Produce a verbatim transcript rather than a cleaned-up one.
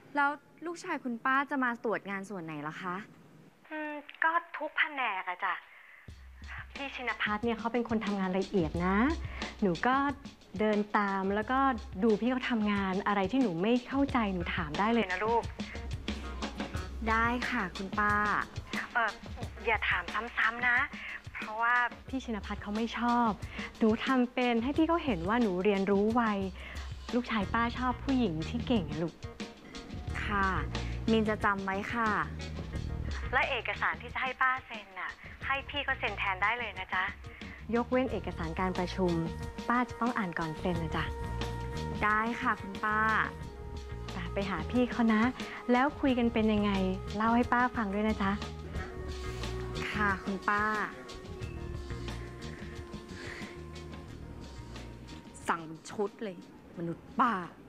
แล้วลูกชายคุณป้าจะมาตรวจงานส่วนไหนล่ะคะอืมก็ทุกแผนกอะจ้ะพี่ชินภัทรเนี่ยเขาเป็นคนทำงานละเอียดนะหนูก็เดินตามแล้วก็ดูพี่เขาทำงานอะไรที่หนูไม่เข้าใจหนูถามได้เลยนะลูกได้ค่ะคุณป้าเอออย่าถามซ้ำๆนะเพราะว่าพี่ชินภัทรเขาไม่ชอบหนูทำเป็นให้พี่เขาเห็นว่าหนูเรียนรู้ไวลูกชายป้าชอบผู้หญิงที่เก่งอะลูกค่ะมินจะจำไว้ค่ะและเอกสารที่จะให้ป้าเซ็นน่ะให้พี่ก็เซ็นแทนได้เลยนะจ๊ะยกเว้นเอกสารการประชุมป้าจะต้องอ่านก่อนเซ็นนะจ๊ะได้ค่ะคุณป้าไปหาพี่เขานะแล้วคุยกันเป็นยังไงเล่าให้ป้าฟังด้วยนะจ๊ะค่ะคุณป้าสั่งชุดเลยมนุษย์ป้า